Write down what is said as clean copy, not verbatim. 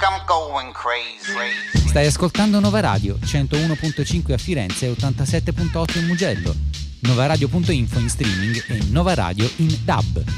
I'm going crazy. Stai ascoltando Nova Radio, 101.5 a Firenze e 87.8 in Mugello. Novaradio.info in streaming e Nova Radio in DAB.